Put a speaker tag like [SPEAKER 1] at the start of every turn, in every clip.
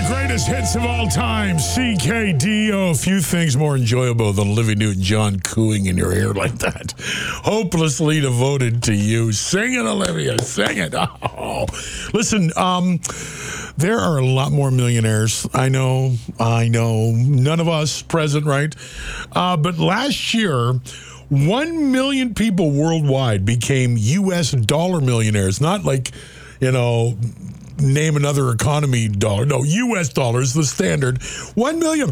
[SPEAKER 1] the greatest hits of all time, CKDO. A few things more enjoyable than Olivia Newton-John cooing in your ear like that. Hopelessly devoted to you. Sing it, Olivia. Sing it. Oh. Listen, there are a lot more millionaires. I know. None of us present, right? But last year, 1 million people worldwide became U.S. dollar millionaires. Not like, name another economy dollar. No, U.S. dollars, the standard. 1 million,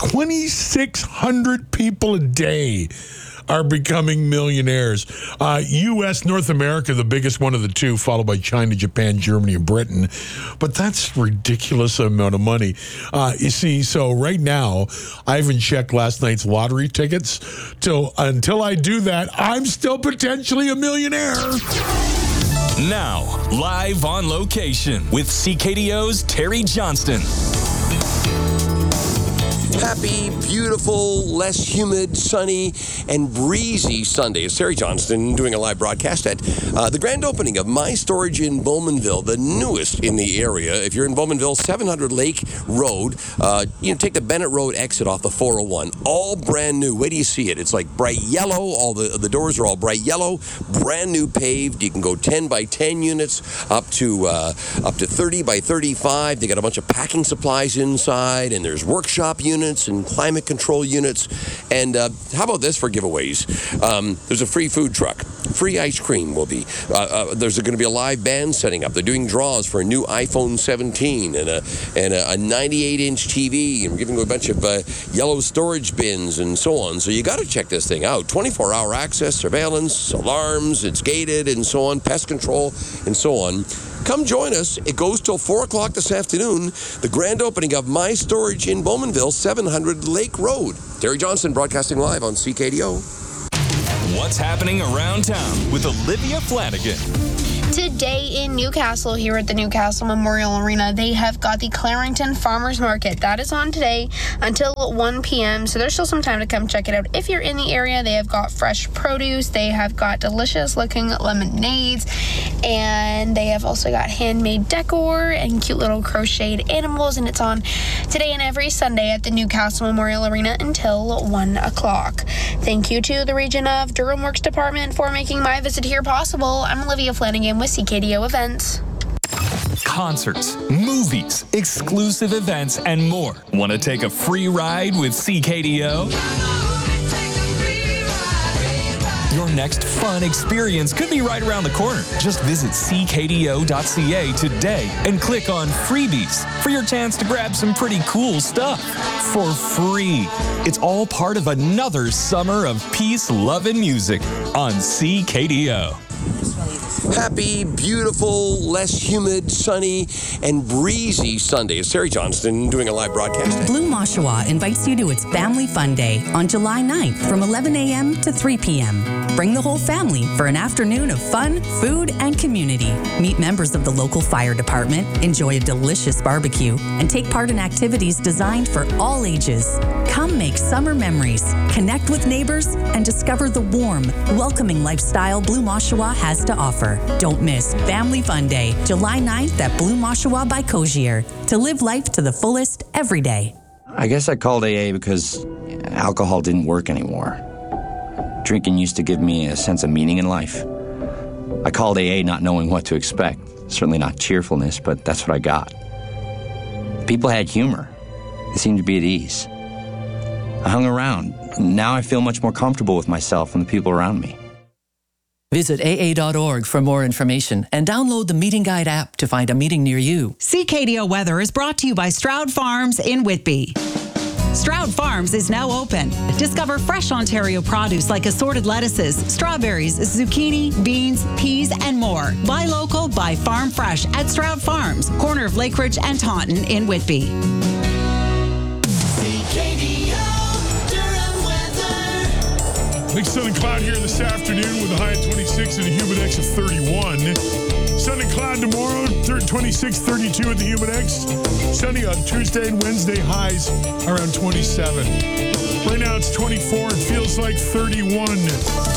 [SPEAKER 1] 2,600 people a day are becoming millionaires. U.S., North America, the biggest one of the two, followed by China, Japan, Germany, and Britain. But that's a ridiculous amount of money. You see, so right now, I haven't checked last night's lottery tickets. Until I do that, I'm still potentially a millionaire.
[SPEAKER 2] Now, live on location with CKDO's Terry Johnston.
[SPEAKER 3] Happy, beautiful, less humid, sunny, and breezy Sunday. It's Terry Johnston doing a live broadcast at the grand opening of My Storage in Bowmanville, the newest in the area. If you're in Bowmanville, 700 Lake Road, take the Bennett Road exit off the 401. All brand new. Wait till you see it. It's like bright yellow. All the doors are all bright yellow. Brand new paved. You can go 10 by 10 units up to 30 by 35. They got a bunch of packing supplies inside, and there's workshop units and climate control units. And how about this for giveaways? There's a free food truck. Free ice cream will be. There's going to be a live band setting up. They're doing draws for a new iPhone 17 and a 98-inch TV. And we're giving away a bunch of yellow storage bins and so on. So you got to check this thing out. 24-hour access, surveillance, alarms, it's gated and so on, pest control and so on. Come join us. It goes till 4 o'clock this afternoon. The grand opening of My Storage in Bowmanville, 700 Lake Road. Terry Johnston broadcasting live on CKDO.
[SPEAKER 2] What's happening around town with Olivia Flanagan?
[SPEAKER 4] Today in Newcastle, here at the Newcastle Memorial Arena, they have got the Clarington Farmers Market. That is on today until 1 p.m., so there's still some time to come check it out. If you're in the area, they have got fresh produce, they have got delicious-looking lemonades, and they have also got handmade decor and cute little crocheted animals, and it's on today and every Sunday at the Newcastle Memorial Arena until 1 o'clock. Thank you to the Region of Durham Works Department for making my visit here possible. I'm Olivia Flanagan with CKDO Events.
[SPEAKER 2] Concerts, movies, exclusive events, and more. Want to take a free ride with CKDO? Your next fun experience could be right around the corner. Just visit ckdo.ca today and click on Freebies for your chance to grab some pretty cool stuff for free. It's all part of another summer of peace, love, and music on CKDO.
[SPEAKER 3] Happy, beautiful, less humid, sunny, and breezy Sunday. It's Terry Johnston doing a live broadcast.
[SPEAKER 5] Blue Oshawa invites you to its Family Fun Day on July 9th from 11 a.m. to 3 p.m. Bring the whole family for an afternoon of fun, food, and community. Meet members of the local fire department, enjoy a delicious barbecue, and take part in activities designed for all ages. Come make summer memories, connect with neighbors, and discover the warm, welcoming lifestyle Blue Oshawa has to offer. Don't miss Family Fun Day, July 9th at Blue Oshawa by Cozier. To live life to the fullest every day.
[SPEAKER 6] I guess I called AA because alcohol didn't work anymore. Drinking used to give me a sense of meaning in life. I called AA not knowing what to expect. Certainly not cheerfulness, but that's what I got. People had humor. They seemed to be at ease. I hung around. Now I feel much more comfortable with myself and the people around me.
[SPEAKER 7] Visit AA.org for more information and download the Meeting Guide app to find a meeting near you.
[SPEAKER 8] CKDO Weather is brought to you by Stroud Farms in Whitby. Stroud Farms is now open. Discover fresh Ontario produce like assorted lettuces, strawberries, zucchini, beans, peas, and more. Buy local, buy farm fresh at Stroud Farms, corner of Lakeridge and Taunton in Whitby.
[SPEAKER 1] Big sun and cloud here this afternoon with a high of 26 and a humidex of 31. Sun and cloud tomorrow, 26, 32 at the humidex. Sunny on Tuesday and Wednesday, highs around 27. Right now it's 24. It feels like 31.